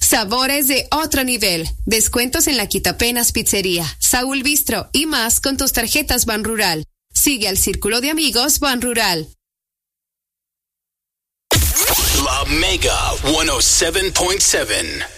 Sabores de otro nivel. Descuentos en la Quitapenas Pizzería, Saúl Bistro y más con tus tarjetas Banrural. Sigue al Círculo de Amigos Banrural. La Mega 107.7